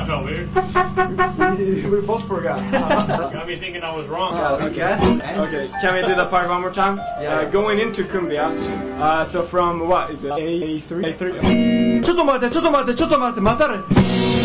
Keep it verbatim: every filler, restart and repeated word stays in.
felt weird. We both forgot. Got me thinking I was wrong. Uh, we guessed. Okay, can we do that part one more time? Yeah. Uh, going into Cumbia, uh, so from what is it? A three? A three? ちょっと待って、ちょっと待って、ちょっと待って、待たれ。